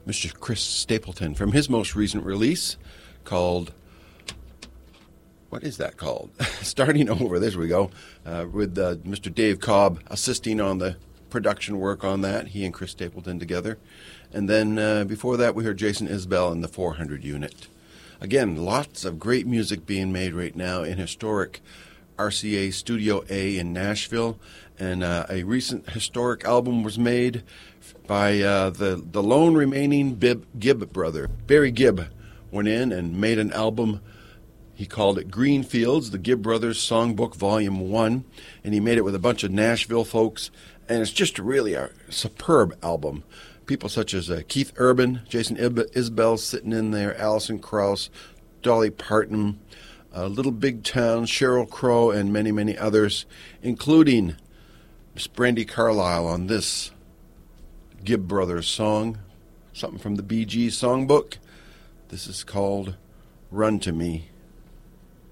Mr. Chris Stapleton from his most recent release called, what is that called? Starting Over, there we go, with Mr. Dave Cobb assisting on the production work on that, he and Chris Stapleton together. And then before that, we heard Jason Isbell and the 400 Unit. Again, lots of great music being made right now in historic RCA Studio A in Nashville. And a recent historic album was made by the lone remaining Gibb brother. Barry Gibb went in and made an album. He called it Greenfields, the Gibb Brothers Songbook Volume 1. And he made it with a bunch of Nashville folks. And it's just really a superb album. People such as Keith Urban, Jason Isbell sitting in there, Alison Krauss, Dolly Parton, Little Big Town, Sheryl Crow, and many, many others, including Miss Brandi Carlile on this Gibb Brothers song, something from the Bee Gees songbook. This is called Run to Me.